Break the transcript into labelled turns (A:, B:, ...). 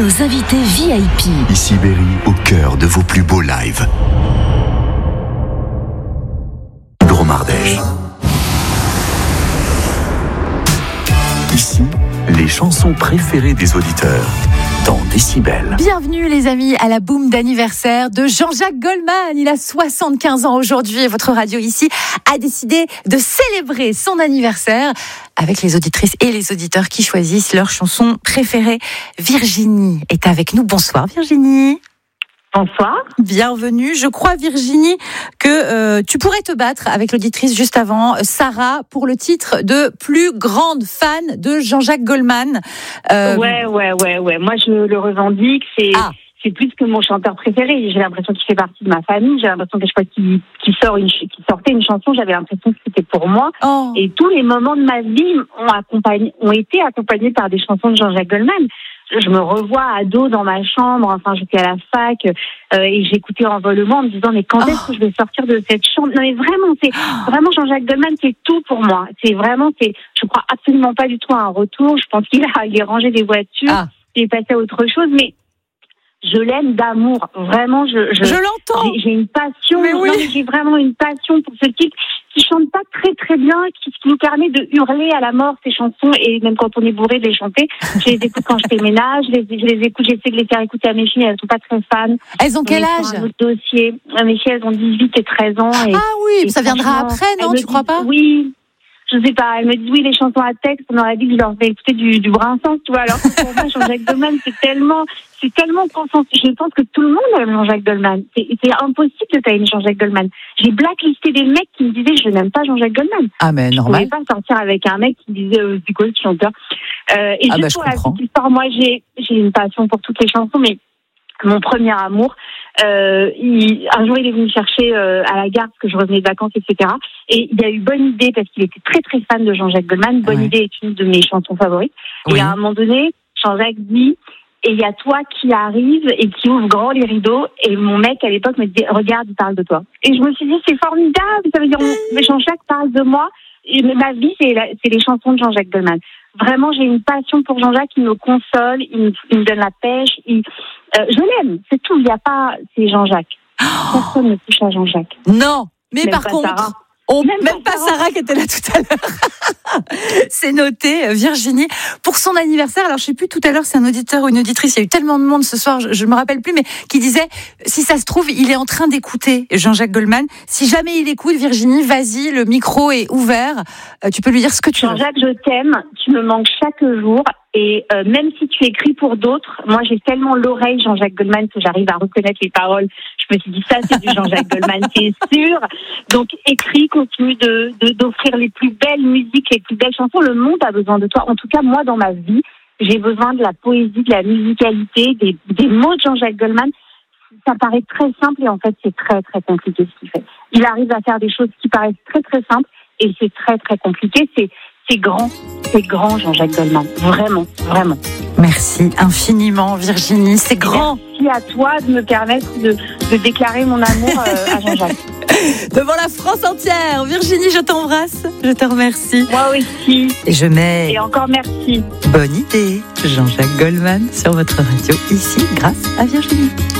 A: nos invités VIP.
B: Ici Berry, au cœur de vos plus beaux lives. Dromardèche. Ici, les chansons préférées des auditeurs dans Décibel.
C: Bienvenue les amis à la boum d'anniversaire de Jean-Jacques Goldman. Il a 75 ans aujourd'hui et votre radio ici a décidé de célébrer son anniversaire avec les auditrices et les auditeurs qui choisissent leur chanson préférée. Virginie est avec nous. Bonsoir Virginie.
D: Bonsoir.
C: Bienvenue. Je crois, Virginie, que tu pourrais te battre avec l'auditrice juste avant, Sarah, pour le titre de plus grande fan de Jean-Jacques Goldman.
D: Ouais. Moi, je le revendique. C'est plus que mon chanteur préféré. J'ai l'impression qu'il fait partie de ma famille. J'ai l'impression que je crois qu'il sortait une chanson. J'avais l'impression que c'était pour moi.
C: Oh.
D: Et tous les moments de ma vie ont été accompagnés par des chansons de Jean-Jacques Goldman. Je me revois ado dans ma chambre, enfin j'étais à la fac et j'écoutais Envolement en me disant mais quand est-ce que je vais sortir de cette chambre. Non mais vraiment, c'est vraiment Jean-Jacques Goldman, c'est tout pour moi. Je crois absolument pas du tout à un retour. Je pense qu'il a rangé des voitures, il est passé à autre chose, mais je l'aime d'amour. Vraiment, je
C: l'entends.
D: J'ai une passion.
C: Mais oui.
D: Non, mais j'ai vraiment une passion pour ce type qui chante pas très très bien, qui nous permet de hurler à la mort ses chansons et même quand on est bourré de les chanter. Je les écoute quand je fais ménage, je les écoute, j'essaie de les faire écouter à mes filles, elles sont pas très fans.
C: Elles ont quel âge?
D: Un autre dossier. Mes filles, elles ont 18 et 13 ans.
C: Oui, ça viendra après, non? Tu crois pas?
D: Oui. Je sais pas, elles me disent oui, les chansons à texte, on aurait dit que je leur fais écouter du Brassens, tu vois, alors que pour moi, Jean-Jacques Goldman, c'est tellement consensus. Je pense que tout le monde aime Jean-Jacques Goldman. C'est impossible de pas aimer Jean-Jacques Goldman. J'ai blacklisté des mecs qui me disaient je n'aime pas Jean-Jacques Goldman.
C: Ah, mais normal.
D: Je pouvais pas sortir avec un mec qui me disait c'est quoi ce chanteur? Et juste pour la petite histoire, moi, j'ai une passion pour toutes les chansons, mais mon premier amour, un jour il est venu me chercher à la gare parce que je revenais de vacances, etc. Et il y a eu Bonne Idée parce qu'il était très très fan de Jean-Jacques Goldman. Bonne Idée est une de mes chansons favorites. Oui. Et à un moment donné, Jean-Jacques dit et il y a toi qui arrive et qui ouvre grand les rideaux. Et mon mec à l'époque me dit regarde, il parle de toi. Et je me suis dit c'est formidable, ça veut dire Jean-Jacques parle de moi. Et ma vie c'est les chansons de Jean-Jacques Goldman. Vraiment, j'ai une passion pour Jean-Jacques, il me console, il me donne la pêche, je l'aime, c'est tout, c'est Jean-Jacques. Personne ne touche à Jean-Jacques.
C: Non, mais
D: même
C: par contre,
D: Sarah.
C: Même pas Sarah qui était là tout à l'heure. C'est noté, Virginie. Pour son anniversaire, alors je sais plus tout à l'heure, c'est un auditeur ou une auditrice, il y a eu tellement de monde ce soir, je me rappelle plus, mais qui disait, si ça se trouve, il est en train d'écouter Jean-Jacques Goldman. Si jamais il écoute, Virginie, vas-y, le micro est ouvert. Tu peux lui dire ce que tu veux.
D: Jean-Jacques, je t'aime, tu me manques chaque jour. Et même si tu écris pour d'autres, moi j'ai tellement l'oreille Jean-Jacques Goldman que j'arrive à reconnaître les paroles. Je me suis dit ça c'est du Jean-Jacques Goldman, c'est sûr. Donc écris, continue d'offrir les plus belles musiques, les plus belles chansons. Le monde a besoin de toi. En tout cas moi dans ma vie, j'ai besoin de la poésie, de la musicalité, des mots de Jean-Jacques Goldman. Ça paraît très simple et en fait c'est très très compliqué ce qu'il fait. Il arrive à faire des choses qui paraissent très très simples et c'est très très compliqué. C'est grand Jean-Jacques Goldman, vraiment, vraiment.
C: Merci infiniment Virginie, c'est grand.
D: Merci à toi de me permettre de déclarer mon amour à Jean-Jacques.
C: Devant la France entière, Virginie, je t'embrasse, je te remercie.
D: Moi aussi.
C: Et je mets...
D: Et encore merci.
C: Bonne Idée, Jean-Jacques Goldman sur votre radio, ici, grâce à Virginie.